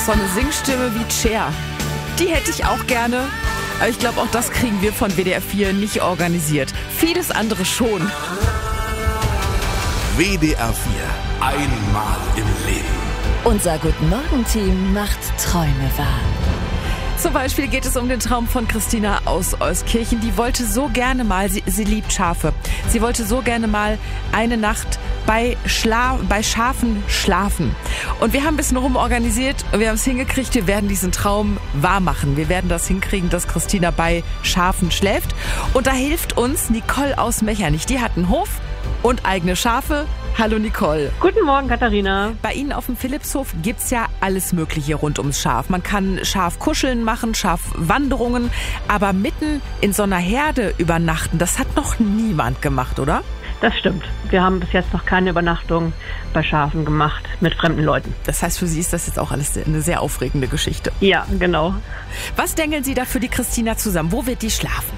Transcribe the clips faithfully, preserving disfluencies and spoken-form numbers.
so eine Singstimme wie Cher. Die hätte ich auch gerne. Aber ich glaube, auch das kriegen wir von W D R vier nicht organisiert. Vieles andere schon. W D R vier. Einmal im Leben. Unser Guten-Morgen-Team macht Träume wahr. Zum Beispiel geht es um den Traum von Christina aus Euskirchen. Die wollte so gerne mal, sie, sie liebt Schafe, sie wollte so gerne mal eine Nacht bei, Schla- bei Schafen schlafen. Und wir haben ein bisschen rumorganisiert und wir haben es hingekriegt, wir werden diesen Traum wahr machen. Wir werden das hinkriegen, dass Christina bei Schafen schläft. Und da hilft uns Nicole aus Mechernich. Die hat einen Hof und eigene Schafe. Hallo Nicole. Guten Morgen, Katharina. Bei Ihnen auf dem Philippshof gibt's ja alles Mögliche rund ums Schaf. Man kann Schafkuscheln machen, Schafwanderungen, aber mitten in so einer Herde übernachten, das hat noch niemand gemacht, oder? Das stimmt. Wir haben bis jetzt noch keine Übernachtung bei Schafen gemacht mit fremden Leuten. Das heißt, für Sie ist das jetzt auch alles eine sehr aufregende Geschichte. Ja, genau. Was dengeln Sie da für die Christina zusammen? Wo wird die schlafen?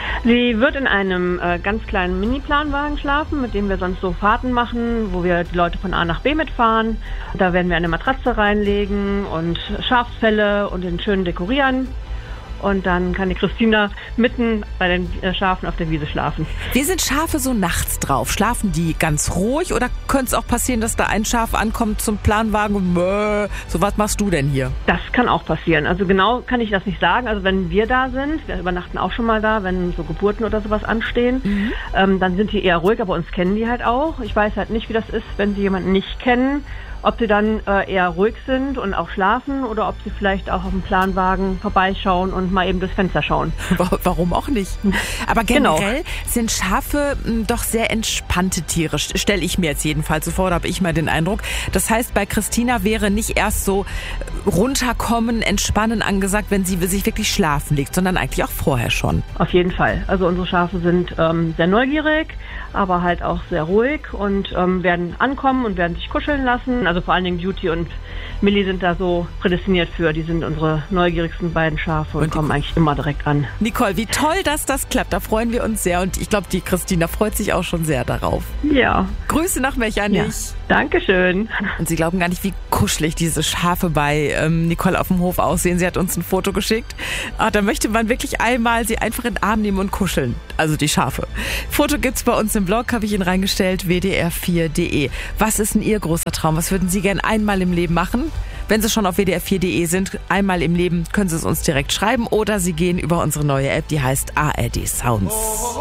Sie wird in einem äh, ganz kleinen Mini-Planwagen schlafen, mit dem wir sonst so Fahrten machen, wo wir die Leute von A nach B mitfahren. Da werden wir eine Matratze reinlegen und Schafsfelle und den schön dekorieren. Und dann kann die Christina mitten bei den Schafen auf der Wiese schlafen. Wie sind Schafe so nachts drauf? Schlafen die ganz ruhig oder könnte es auch passieren, dass da ein Schaf ankommt zum Planwagen und Mö, so was machst du denn hier? Das kann auch passieren. Also genau kann ich das nicht sagen. Also wenn wir da sind, wir übernachten auch schon mal da, wenn so Geburten oder sowas anstehen, mhm. ähm, dann sind die eher ruhig, aber uns kennen die halt auch. Ich weiß halt nicht, wie das ist, wenn sie jemanden nicht kennen. Ob sie dann äh, eher ruhig sind und auch schlafen oder ob sie vielleicht auch auf dem Planwagen vorbeischauen und mal eben durchs Fenster schauen. Warum auch nicht? Aber generell genau. sind Schafe m, doch sehr entspannte Tiere, stelle ich mir jetzt jedenfalls so vor, da habe ich mal den Eindruck. Das heißt, bei Christina wäre nicht erst so runterkommen, entspannen angesagt, wenn sie sich wirklich schlafen legt, sondern eigentlich auch vorher schon. Auf jeden Fall. Also unsere Schafe sind ähm, sehr neugierig, aber halt auch sehr ruhig und ähm, werden ankommen und werden sich kuscheln lassen. Also vor allen Dingen Beauty und Millie sind da so prädestiniert für. Die sind unsere neugierigsten beiden Schafe und, und kommen eigentlich immer direkt an. Nicole, wie toll, dass das klappt. Da freuen wir uns sehr. Und ich glaube, die Christina freut sich auch schon sehr darauf. Ja. Grüße nach Mechernich. Ja. Dankeschön. Und Sie glauben gar nicht, wie kuschelig diese Schafe bei ähm, Nicole auf dem Hof aussehen. Sie hat uns ein Foto geschickt. Ah, da möchte man wirklich einmal sie einfach in den Arm nehmen und kuscheln. Also die Schafe. Foto gibt's bei uns im Blog, habe ich Ihnen reingestellt, w d r vier punkt d e. Was ist denn Ihr großer Traum? Was würden Sie gern einmal im Leben machen? Wenn Sie schon auf w d r vier punkt d e sind, einmal im Leben, können Sie es uns direkt schreiben oder Sie gehen über unsere neue App, die heißt A R D Sounds.